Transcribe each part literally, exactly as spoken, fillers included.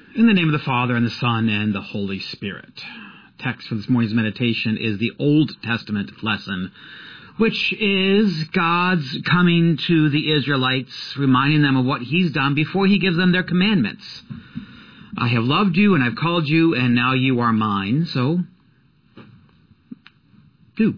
In the name of the Father, and the Son, and the Holy Spirit. Text for this morning's meditation is the Old Testament lesson, which is God's coming to the Israelites, reminding them of what He's done before He gives them their commandments. I have loved you, and I've called you, and now you are mine, so do.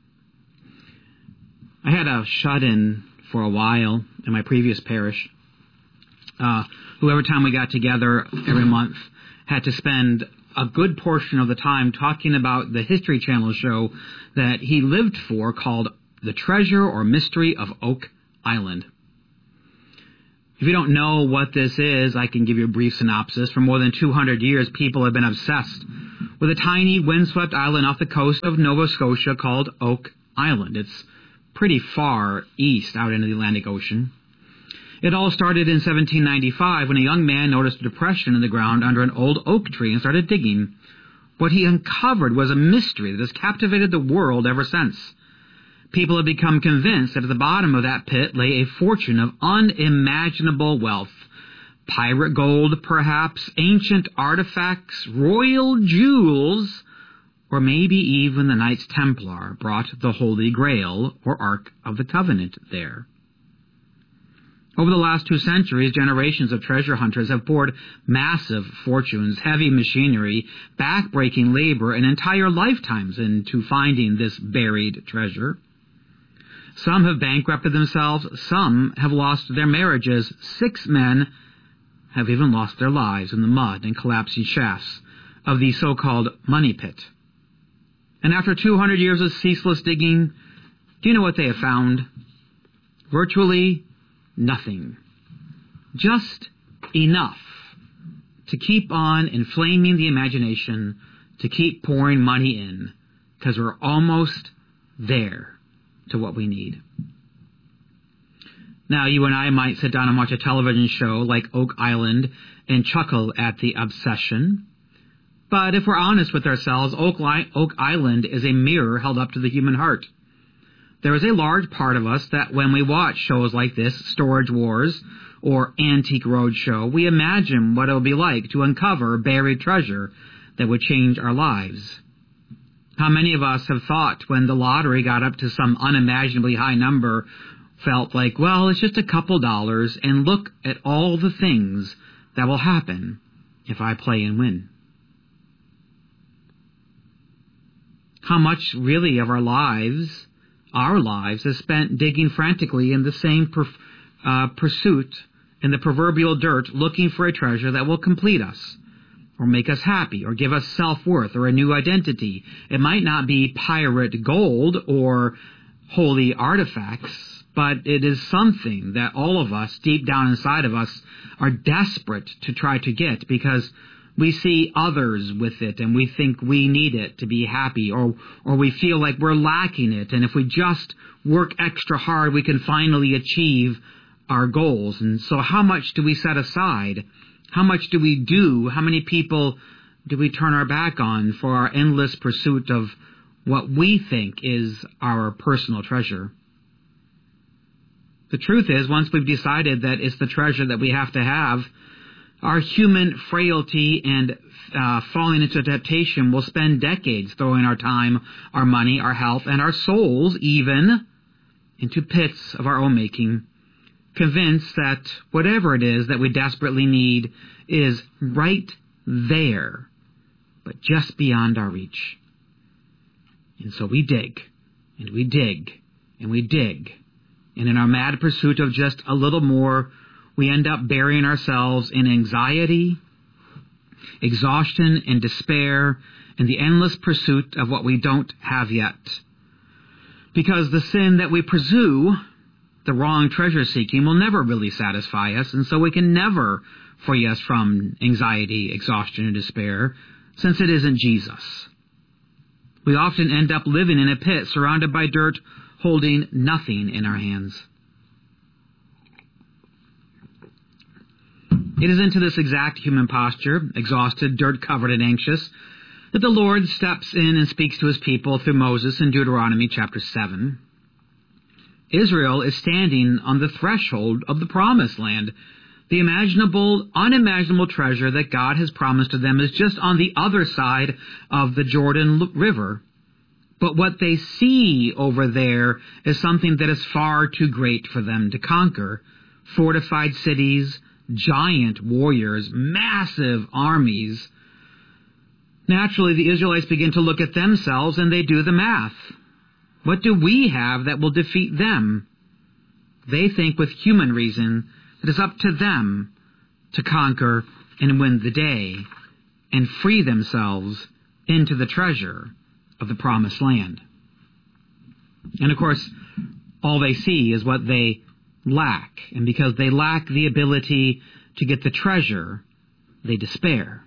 I had a shut-in for a while in my previous parish. Uh, who every time we got together every month had to spend a good portion of the time talking about the History Channel show that he lived for called The Treasure or Mystery of Oak Island. If you don't know what this is, I can give you a brief synopsis. For more than two hundred years, people have been obsessed with a tiny windswept island off the coast of Nova Scotia called Oak Island. It's pretty far east out into the Atlantic Ocean. It all started in seventeen ninety-five when a young man noticed a depression in the ground under an old oak tree and started digging. What he uncovered was a mystery that has captivated the world ever since. People have become convinced that at the bottom of that pit lay a fortune of unimaginable wealth. Pirate gold, perhaps, ancient artifacts, royal jewels, or maybe even the Knights Templar brought the Holy Grail or Ark of the Covenant there. Over the last two centuries, generations of treasure hunters have poured massive fortunes, heavy machinery, back-breaking labor, and entire lifetimes into finding this buried treasure. Some have bankrupted themselves. Some have lost their marriages. Six men have even lost their lives in the mud and collapsing shafts of the so-called money pit. And after two hundred years of ceaseless digging, do you know what they have found? Virtually nothing. Just enough to keep on inflaming the imagination, to keep pouring money in, because we're almost there to what we need. Now, you and I might sit down and watch a television show like Oak Island and chuckle at the obsession. But if we're honest with ourselves, Oak, Li- Oak Island is a mirror held up to the human heart. There is a large part of us that when we watch shows like this, Storage Wars or Antique Roadshow, we imagine what it will be like to uncover buried treasure that would change our lives. How many of us have thought when the lottery got up to some unimaginably high number, felt like, well, it's just a couple dollars, and look at all the things that will happen if I play and win. How much really of our lives Our lives is spent digging frantically in the same per, uh, pursuit in the proverbial dirt, looking for a treasure that will complete us, or make us happy, or give us self-worth, or a new identity. It might not be pirate gold or holy artifacts, but it is something that all of us, deep down inside of us, are desperate to try to get, because we see others with it, and we think we need it to be happy, or or we feel like we're lacking it, and if we just work extra hard, we can finally achieve our goals. And so how much do we set aside? How much do we do? How many people do we turn our back on for our endless pursuit of what we think is our personal treasure? The truth is, once we've decided that it's the treasure that we have to have, our human frailty and uh, falling into temptation will spend decades throwing our time, our money, our health, and our souls even into pits of our own making, convinced that whatever it is that we desperately need is right there, but just beyond our reach. And so we dig, and we dig, and we dig, and in our mad pursuit of just a little more, we end up burying ourselves in anxiety, exhaustion, and despair, and the endless pursuit of what we don't have yet. Because the sin that we pursue, the wrong treasure seeking, will never really satisfy us, and so we can never free us from anxiety, exhaustion, and despair, since it isn't Jesus. We often end up living in a pit surrounded by dirt, holding nothing in our hands. It is into this exact human posture, exhausted, dirt-covered, and anxious, that the Lord steps in and speaks to his people through Moses in Deuteronomy chapter seven. Israel is standing on the threshold of the Promised Land, The imaginable, unimaginable treasure that God has promised to them is just on the other side of the Jordan River. But what they see over there is something that is far too great for them to conquer. Fortified cities, giant warriors, massive armies. Naturally, the Israelites begin to look at themselves and they do the math. What do we have that will defeat them? They think with human reason that it's up to them to conquer and win the day and free themselves into the treasure of the promised land. And of course, all they see is what they lack. And because they lack the ability to get the treasure, they despair.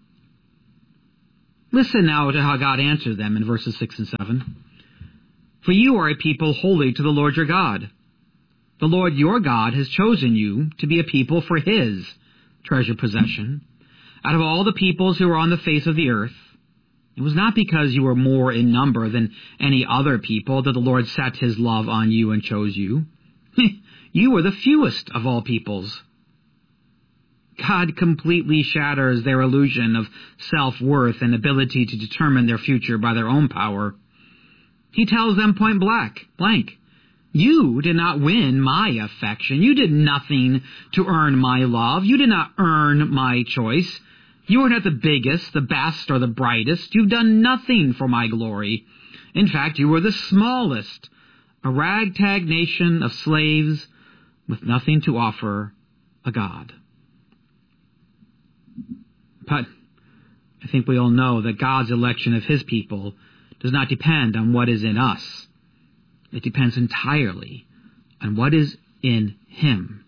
Listen now to how God answers them in verses six and seven. For you are a people holy to the Lord your God. The Lord your God has chosen you to be a people for his treasure possession. Out of all the peoples who are on the face of the earth, it was not because you were more in number than any other people that the Lord set his love on you and chose you. You were the fewest of all peoples. God completely shatters their illusion of self-worth and ability to determine their future by their own power. He tells them point blank, blank, you did not win my affection. You did nothing to earn my love. You did not earn my choice. You are not the biggest, the best, or the brightest. You've done nothing for my glory. In fact, you were the smallest, a ragtag nation of slaves with nothing to offer a God. But I think we all know that God's election of his people does not depend on what is in us. It depends entirely on what is in him.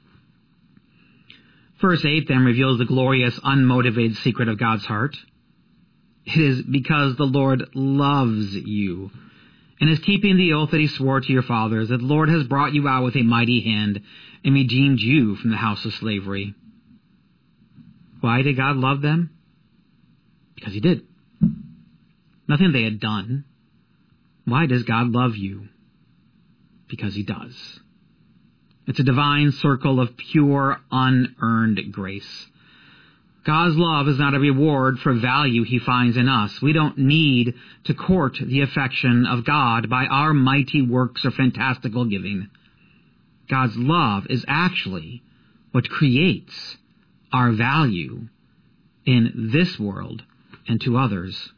Verse eight then reveals the glorious, unmotivated secret of God's heart. It is because the Lord loves you and is keeping the oath that he swore to your fathers, that the Lord has brought you out with a mighty hand and redeemed you from the house of slavery. Why did God love them? Because he did. Nothing they had done. Why does God love you? Because he does. It's a divine circle of pure, unearned grace. God's love is not a reward for value he finds in us. We don't need to court the affection of God by our mighty works or fantastical giving. God's love is actually what creates our value in this world and to others.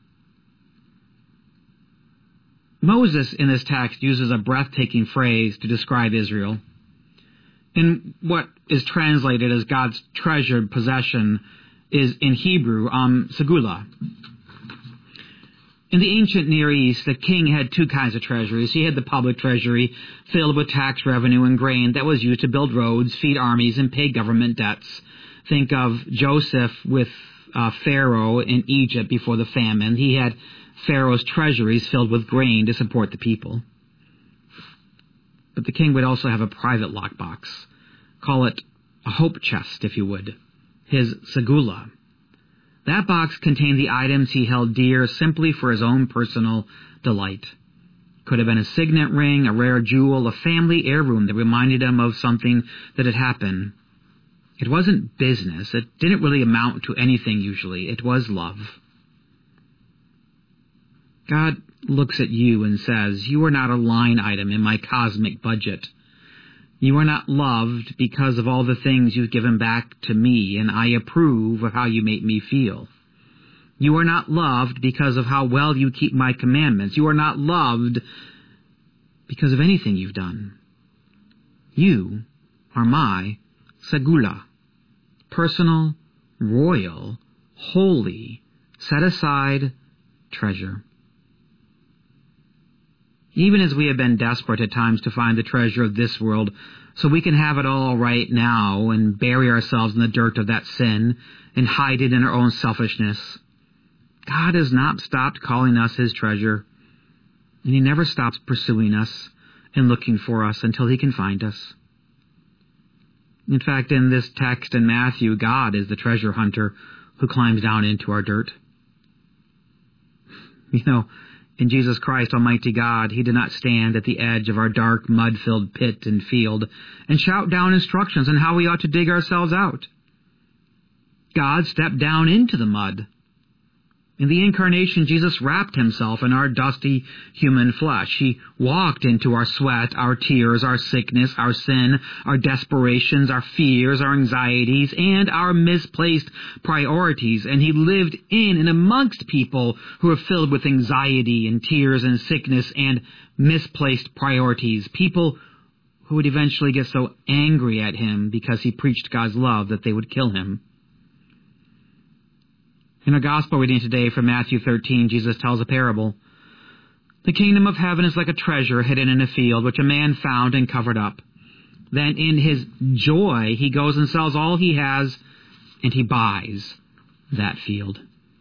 Moses in this text uses a breathtaking phrase to describe Israel. In what is translated as God's treasured possession is in Hebrew, um, segula. In the ancient Near East, the king had two kinds of treasuries. He had the public treasury filled with tax revenue and grain that was used to build roads, feed armies, and pay government debts. Think of Joseph with uh, Pharaoh in Egypt before the famine. He had Pharaoh's treasuries filled with grain to support the people. But the king would also have a private lockbox. Call it a hope chest, if you would. His segula. That box contained the items he held dear simply for his own personal delight. Could have been a signet ring, a rare jewel, a family heirloom that reminded him of something that had happened. It wasn't business. It didn't really amount to anything usually. It was love. God looks at you and says, you are not a line item in my cosmic budget. You are not loved because of all the things you've given back to me, and I approve of how you make me feel. You are not loved because of how well you keep my commandments. You are not loved because of anything you've done. You are my segula, personal, royal, holy, set-aside treasure. Even as we have been desperate at times to find the treasure of this world so we can have it all right now and bury ourselves in the dirt of that sin and hide it in our own selfishness, God has not stopped calling us his treasure, and he never stops pursuing us and looking for us until he can find us. In fact, in this text in Matthew, God is the treasure hunter who climbs down into our dirt. You know, In Jesus Christ, Almighty God, He did not stand at the edge of our dark, mud-filled pit and field and shout down instructions on how we ought to dig ourselves out. God stepped down into the mud. In the Incarnation, Jesus wrapped Himself in our dusty human flesh. He walked into our sweat, our tears, our sickness, our sin, our desperations, our fears, our anxieties, and our misplaced priorities. And He lived in and amongst people who are filled with anxiety and tears and sickness and misplaced priorities. People who would eventually get so angry at Him because He preached God's love that they would kill Him. In our gospel reading today from Matthew thirteen, Jesus tells a parable. The kingdom of heaven is like a treasure hidden in a field, which a man found and covered up. Then in his joy, he goes and sells all he has, and he buys that field.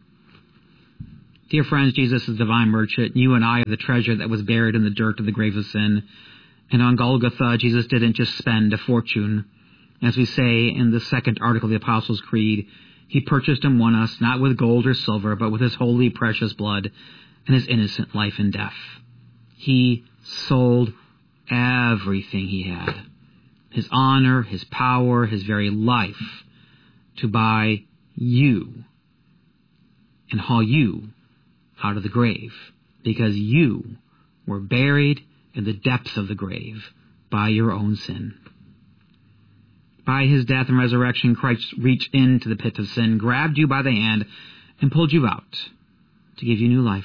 Dear friends, Jesus is the divine merchant. You and I are the treasure that was buried in the dirt of the grave of sin. And on Golgotha, Jesus didn't just spend a fortune. As we say in the second article of the Apostles' Creed, He purchased and won us, not with gold or silver, but with His holy, precious blood and His innocent life and death. He sold everything He had, His honor, His power, His very life, to buy you and haul you out of the grave, because you were buried in the depths of the grave by your own sin. By His death and resurrection, Christ reached into the pit of sin, grabbed you by the hand, and pulled you out to give you new life.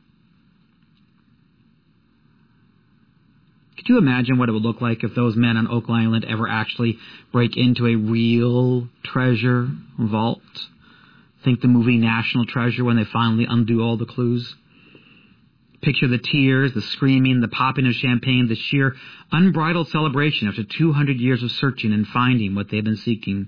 Could you imagine what it would look like if those men on Oak Island ever actually break into a real treasure vault? Think the movie National Treasure when they finally undo all the clues. Picture the tears, the screaming, the popping of champagne, the sheer unbridled celebration after two hundred years of searching and finding what they've been seeking.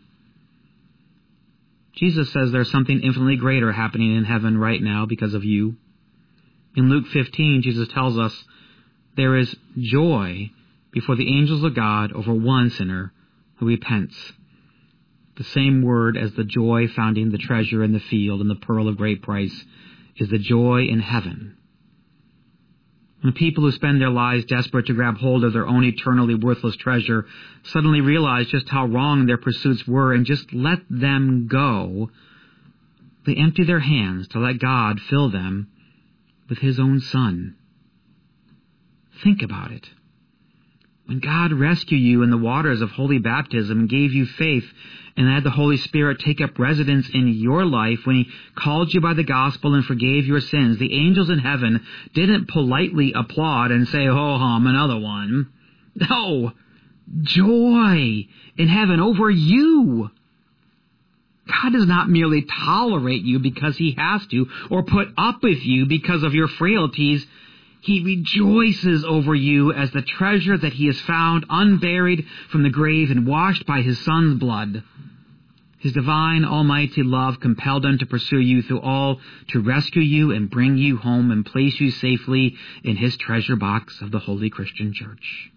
Jesus says there's something infinitely greater happening in heaven right now because of you. In Luke fifteen, Jesus tells us there is joy before the angels of God over one sinner who repents. The same word as the joy finding the treasure in the field and the pearl of great price is the joy in heaven. When people who spend their lives desperate to grab hold of their own eternally worthless treasure suddenly realize just how wrong their pursuits were and just let them go, they empty their hands to let God fill them with His own Son. Think about it. When God rescued you in the waters of holy baptism and gave you faith and had the Holy Spirit take up residence in your life, when He called you by the gospel and forgave your sins, the angels in heaven didn't politely applaud and say, "Ho hum, another one." No, joy in heaven over you. God does not merely tolerate you because He has to, or put up with you because of your frailties. He rejoices over you as the treasure that He has found unburied from the grave and washed by His Son's blood. His divine, almighty love compelled Him to pursue you through all, to rescue you and bring you home and place you safely in His treasure box of the Holy Christian Church.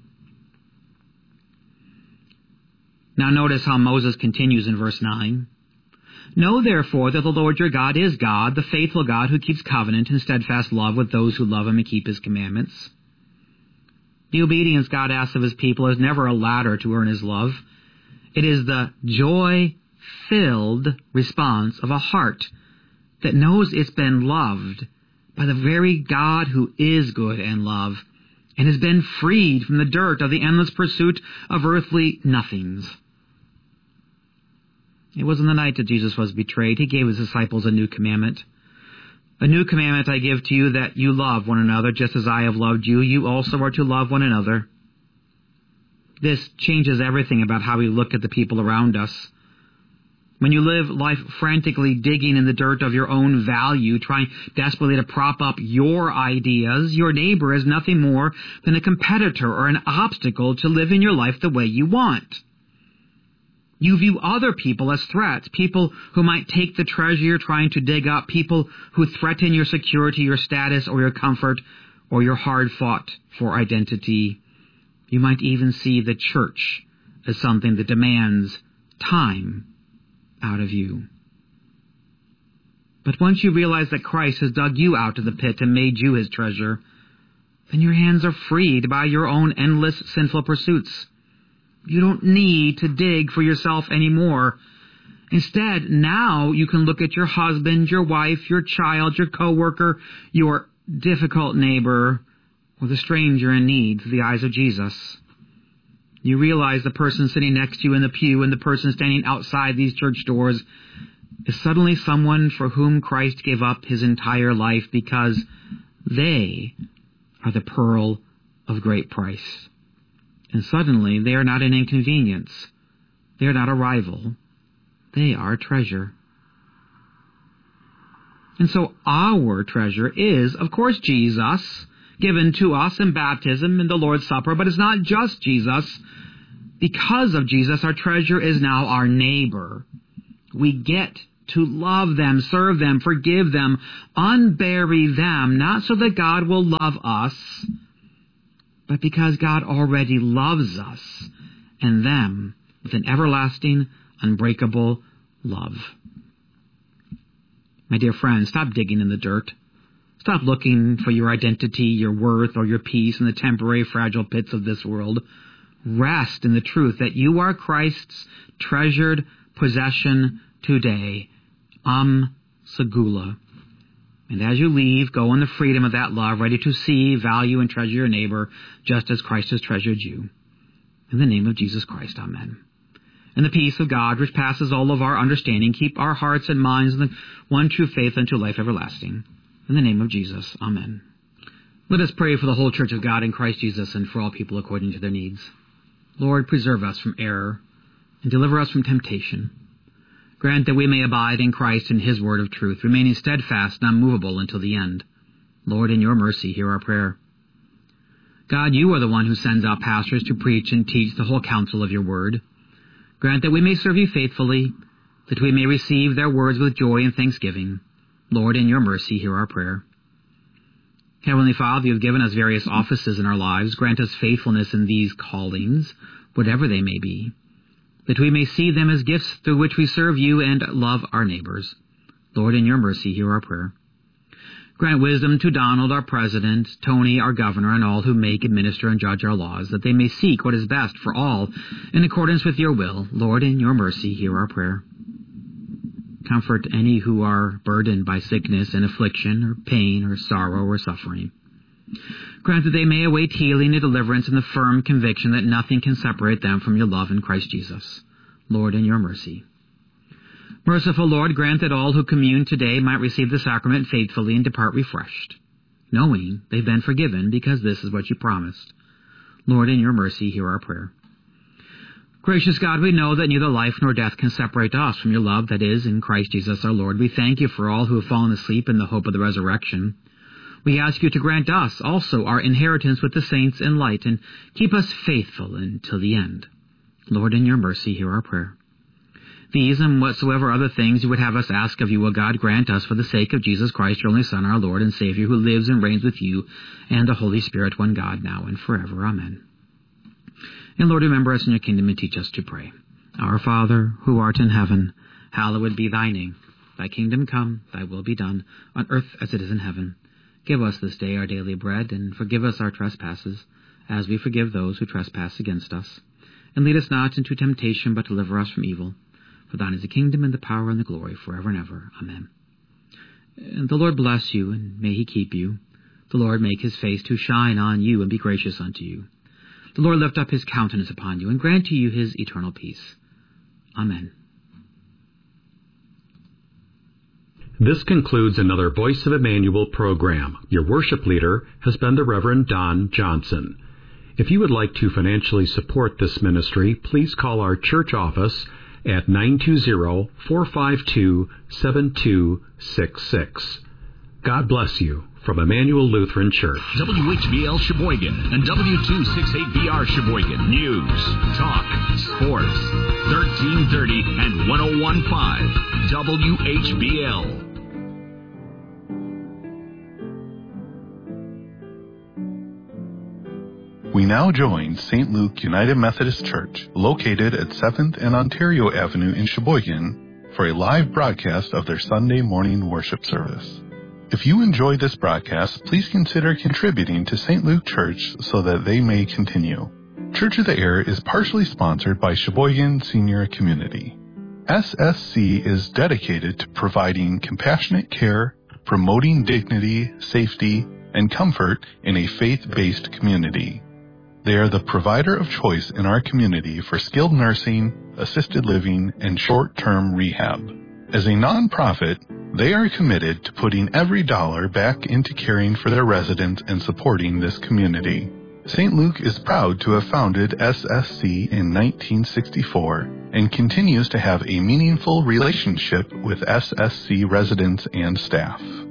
Now notice how Moses continues in verse nine. Know therefore that the Lord your God is God, the faithful God who keeps covenant and steadfast love with those who love Him and keep His commandments. The obedience God asks of His people is never a ladder to earn His love. It is the joy-filled response of a heart that knows it's been loved by the very God who is good and love and has been freed from the dirt of the endless pursuit of earthly nothings. It was in the night that Jesus was betrayed. He gave His disciples a new commandment. A new commandment I give to you, that you love one another just as I have loved you. You also are to love one another. This changes everything about how we look at the people around us. When you live life frantically digging in the dirt of your own value, trying desperately to prop up your ideas, your neighbor is nothing more than a competitor or an obstacle to living your life the way you want. You view other people as threats, people who might take the treasure you're trying to dig up, people who threaten your security, your status, or your comfort, or your hard-fought for identity. You might even see the church as something that demands time out of you. But once you realize that Christ has dug you out of the pit and made you his treasure, then your hands are freed by your own endless sinful pursuits. You don't need to dig for yourself anymore. Instead, now you can look at your husband, your wife, your child, your coworker, your difficult neighbor, or the stranger in need through the eyes of Jesus. You realize the person sitting next to you in the pew and the person standing outside these church doors is suddenly someone for whom Christ gave up his entire life because they are the pearl of great price. And suddenly they are not an inconvenience. They are not a rival. They are a treasure. And so our treasure is, of course, Jesus, given to us in baptism and the Lord's Supper, but it's not just Jesus. Because of Jesus, our treasure is now our neighbor. We get to love them, serve them, forgive them, unbury them, not so that God will love us, but because God already loves us and them with an everlasting, unbreakable love. My dear friends, stop digging in the dirt. Stop looking for your identity, your worth, or your peace in the temporary, fragile pits of this world. Rest in the truth that you are Christ's treasured possession today. Am Segula. And as you leave, go in the freedom of that love, ready to see, value, and treasure your neighbor, just as Christ has treasured you. In the name of Jesus Christ, amen. And the peace of God, which passes all of our understanding, keep our hearts and minds in the one true faith unto life everlasting. In the name of Jesus, amen. Let us pray for the whole church of God in Christ Jesus and for all people according to their needs. Lord, preserve us from error and deliver us from temptation. Grant that we may abide in Christ and his word of truth, remaining steadfast and unmovable until the end. Lord, in your mercy, hear our prayer. God, you are the one who sends out pastors to preach and teach the whole counsel of your word. Grant that we may serve you faithfully, that we may receive their words with joy and thanksgiving. Lord, in your mercy, hear our prayer. Heavenly Father, you have given us various offices in our lives. Grant us faithfulness in these callings, whatever they may be, that we may see them as gifts through which we serve you and love our neighbors. Lord, in your mercy, hear our prayer. Grant wisdom to Donald, our president, Tony, our governor, and all who make, administer, and judge our laws, that they may seek what is best for all in accordance with your will. Lord, in your mercy, hear our prayer. Comfort any who are burdened by sickness and affliction, or pain, or sorrow, or suffering. Grant that they may await healing and deliverance in the firm conviction that nothing can separate them from your love in Christ Jesus. Lord, in your mercy. Merciful Lord, grant that all who commune today might receive the sacrament faithfully and depart refreshed, knowing they've been forgiven because this is what you promised. Lord, in your mercy, hear our prayer. Gracious God, we know that neither life nor death can separate us from your love that is in Christ Jesus our Lord. We thank you for all who have fallen asleep in the hope of the resurrection. We ask you to grant us also our inheritance with the saints in light and keep us faithful until the end. Lord, in your mercy, hear our prayer. These and whatsoever other things you would have us ask of you, O God, grant us for the sake of Jesus Christ, your only Son, our Lord and Savior, who lives and reigns with you and the Holy Spirit, one God, now and forever. Amen. And Lord, remember us in your kingdom and teach us to pray. Our Father, who art in heaven, hallowed be thy name. Thy kingdom come, thy will be done, on earth as it is in heaven. Give us this day our daily bread, and forgive us our trespasses, as we forgive those who trespass against us. And lead us not into temptation, but deliver us from evil. For thine is the kingdom and the power and the glory forever and ever. Amen. And the Lord bless you, and may he keep you. The Lord make his face to shine on you and be gracious unto you. The Lord lift up his countenance upon you and grant to you his eternal peace. Amen. This concludes another Voice of Emmanuel program. Your worship leader has been the Reverend Don Johnson. If you would like to financially support this ministry, please call our church office at nine two zero, four five two, seven two six six. God bless you from Emmanuel Lutheran Church. W H B L Sheboygan and W two sixty-eight B R Sheboygan. News, talk, sports. thirteen thirty and one oh one point five W H B L. We now join Saint Luke United Methodist Church, located at seventh and Ontario Avenue in Sheboygan, for a live broadcast of their Sunday morning worship service. If you enjoy this broadcast, please consider contributing to Saint Luke Church so that they may continue. Church of the Air is partially sponsored by Sheboygan Senior Community. S S C is dedicated to providing compassionate care, promoting dignity, safety, and comfort in a faith-based community. They are the provider of choice in our community for skilled nursing, assisted living, and short-term rehab. As a nonprofit, they are committed to putting every dollar back into caring for their residents and supporting this community. Saint Luke is proud to have founded S S C in nineteen sixty-four and continues to have a meaningful relationship with S S C residents and staff.